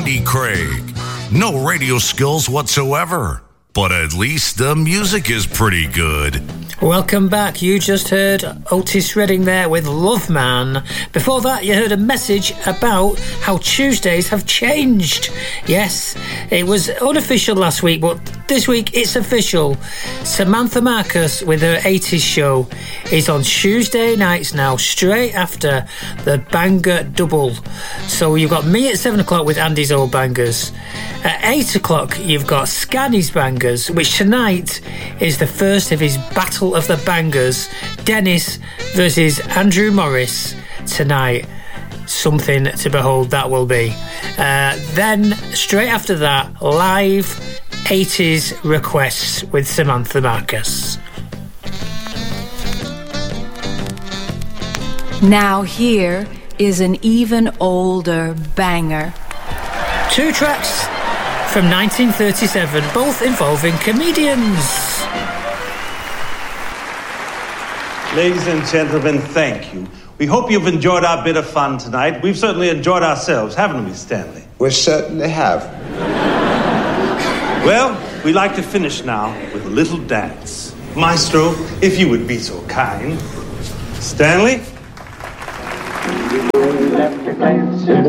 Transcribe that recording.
Andy Craig. No radio skills whatsoever, but at least the music is pretty good. Welcome back. You just heard Otis Redding there with Love Man. Before that, you heard a message about how Tuesdays have changed. Yes, it was unofficial last week, but this week it's official. Samantha Marcus with her 80s show is on Tuesday nights now, straight after the Banger Double. So you've got me at 7 o'clock with Andy's Old Bangers. At 8 o'clock, you've got Scanny's Bangers, which tonight is the first of his Battle of the Bangers. Dennis versus Andrew Morris tonight. Something to behold that will be. Then, straight after that, live 80s requests with Samantha Marcus. Now here is an even older banger. 2 tracks from 1937, both involving comedians. Ladies and gentlemen, thank you. We hope you've enjoyed our bit of fun tonight. We've certainly enjoyed ourselves, haven't we, Stanley? We certainly have. Well, we'd like to finish now with a little dance. Maestro, if you would be so kind. Stanley? Left a glance in